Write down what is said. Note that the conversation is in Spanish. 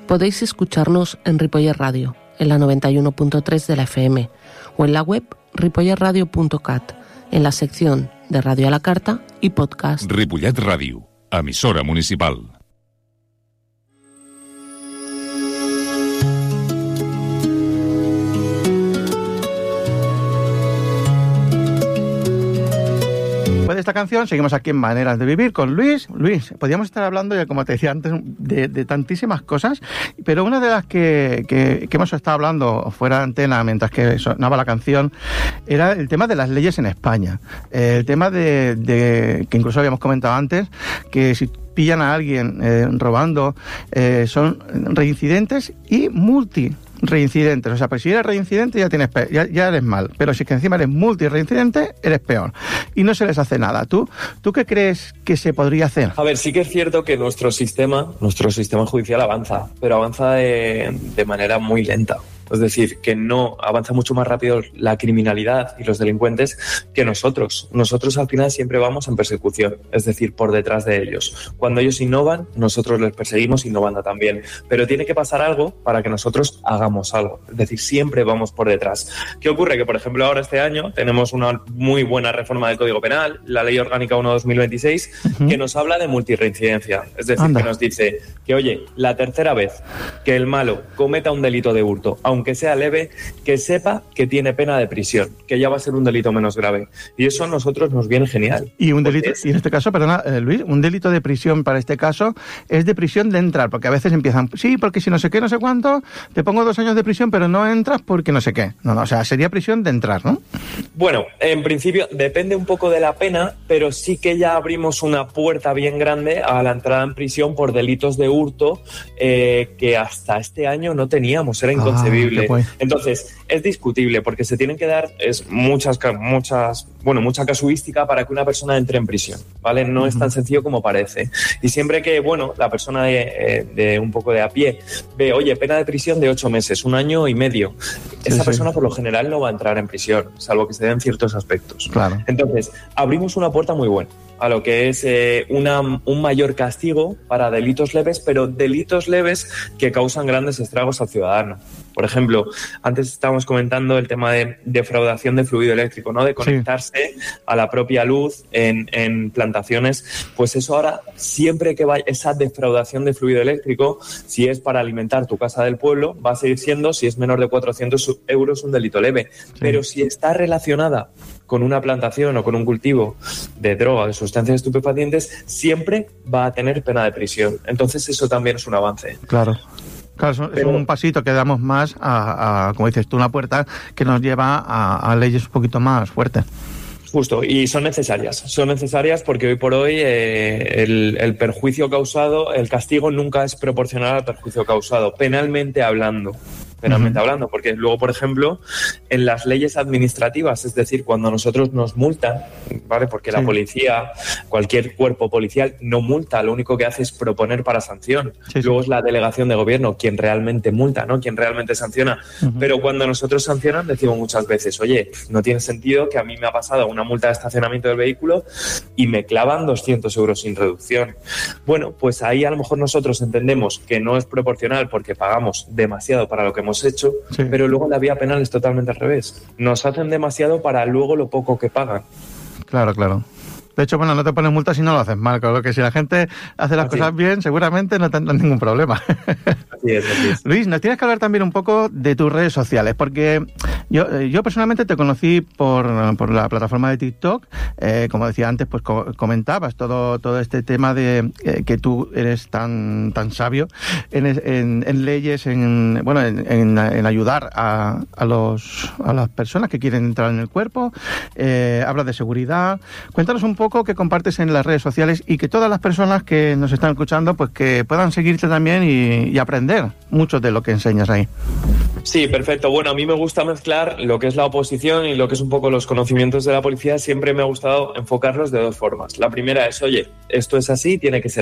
Podéis escucharnos en Ripollet Radio, en la 91.3 de la FM, o en la web ripolletradio.cat, en la sección de Radio a la Carta y podcast. Ripollet Ràdio, emissora municipal. Después de esta canción seguimos aquí en Maneras de Vivir con Luis. Luis, podríamos estar hablando, ya como te decía antes, de tantísimas cosas, pero una de las que hemos estado hablando fuera de antena mientras que sonaba la canción era el tema de las leyes en España. El tema de que incluso habíamos comentado antes, que si pillan a alguien robando, son reincidentes y multireincidentes. O sea, pues si eres reincidente ya eres mal, pero si es que encima eres multireincidente, eres peor. Y no se les hace nada. ¿Tú qué crees que se podría hacer? A ver, sí que es cierto que nuestro sistema judicial avanza, pero avanza de manera muy lenta. Es decir, que no avanza mucho más rápido la criminalidad y los delincuentes que nosotros. Nosotros al final siempre vamos en persecución, es decir, por detrás de ellos. Cuando ellos innovan, nosotros les perseguimos innovando también. Pero tiene que pasar algo para que nosotros hagamos algo. Es decir, siempre vamos por detrás. ¿Qué ocurre? Que, por ejemplo, ahora este año tenemos una muy buena reforma del Código Penal, la Ley Orgánica 1/2026, que nos habla de multirreincidencia. Es decir, que nos dice que, oye, la tercera vez que el malo cometa un delito de hurto, aunque sea leve, que sepa que tiene pena de prisión, que ya va a ser un delito menos grave. Y eso a nosotros nos viene genial. Y un delito, y en este caso, perdona, Luis, un delito de prisión para este caso es de prisión de entrar, porque a veces empiezan, sí, porque si no sé qué, no sé cuánto, te pongo 2 años de prisión, pero no entras porque no sé qué. No, o sea, sería prisión de entrar, ¿no? Bueno, en principio depende un poco de la pena, pero sí que ya abrimos una puerta bien grande a la entrada en prisión por delitos de hurto que hasta este año no teníamos, era inconcebible. Entonces, es discutible porque se tienen que dar mucha casuística para que una persona entre en prisión, ¿vale? No es tan sencillo como parece. Y siempre que, la persona de un poco de a pie ve, oye, pena de prisión de 8 meses, 1 año y medio, esa persona por lo general no va a entrar en prisión, salvo que se den ciertos aspectos. Claro. Entonces, abrimos una puerta muy buena a lo que es un mayor castigo para delitos leves, pero delitos leves que causan grandes estragos al ciudadano. Por ejemplo, antes estábamos comentando el tema de defraudación de fluido eléctrico, ¿no? De conectarse a la propia luz en plantaciones. Pues eso ahora, siempre que vaya esa defraudación de fluido eléctrico, si es para alimentar tu casa del pueblo, va a seguir siendo, si es menor de 400 euros, un delito leve. Sí. Pero si está relacionada con una plantación o con un cultivo de droga o de sustancias estupefacientes, siempre va a tener pena de prisión. Entonces eso también es un avance. Claro, es un pasito que damos más a, como dices tú, una puerta que nos lleva a leyes un poquito más fuertes. Justo, y son necesarias porque hoy por hoy el perjuicio causado, el castigo nunca es proporcional al perjuicio causado, penalmente hablando, porque luego, por ejemplo, en las leyes administrativas, es decir, cuando nosotros nos multan, ¿vale? Porque la policía, cualquier cuerpo policial no multa, lo único que hace es proponer para sanción. Luego es la delegación de gobierno quien realmente multa, ¿no? Quien realmente sanciona. Pero cuando nosotros sancionan, decimos muchas veces, oye, no tiene sentido que a mí me ha pasado una multa de estacionamiento del vehículo y me clavan 200 euros sin reducción. Bueno, pues ahí a lo mejor nosotros entendemos que no es proporcional porque pagamos demasiado para lo que hemos hecho, pero luego la vía penal es totalmente al revés. Nos hacen demasiado para luego lo poco que pagan. Claro. De hecho, no te pones multas si no lo haces mal, con lo que si la gente hace las cosas bien, seguramente no tendrán ningún problema. Así es. Luis, nos tienes que hablar también un poco de tus redes sociales, porque yo personalmente te conocí por la plataforma de TikTok, como decía antes, pues comentabas todo este tema de que tú eres tan sabio en leyes, en ayudar a las personas que quieren entrar en el cuerpo, hablas de seguridad. Cuéntanos un poco que compartes en las redes sociales y que todas las personas que nos están escuchando pues que puedan seguirte también y aprender mucho de lo que enseñas ahí. Sí, perfecto. Bueno, a mí me gusta mezclar lo que es la oposición y lo que es un poco los conocimientos de la policía. Siempre me ha gustado enfocarlos de 2 formas. La primera es, oye, esto es así, tiene que ser